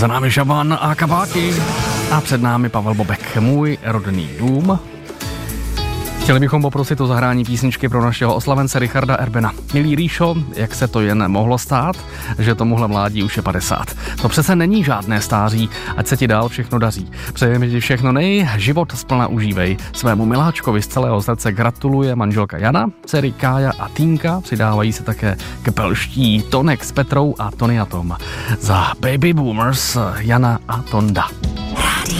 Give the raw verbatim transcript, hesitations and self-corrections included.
Za námi Šaban a Kabáky a před námi Pavel Bobek, Můj rodný dům. Chtěli bychom poprosit o zahrání písničky pro našeho oslavence Richarda Erbena. Milý Ríšo, jak se to jen mohlo stát, že tomuhle mládí už je padesát. To přece není žádné stáří, ať se ti dál všechno daří. Přejeme ti všechno nej, život splna užívej. Svému miláčkovi z celého srdce gratuluje manželka Jana, dcery Kája a Týnka, přidávají se také kepelští Tonek s Petrou a Tony a Tom. Za Baby Boomers Jana a Tonda.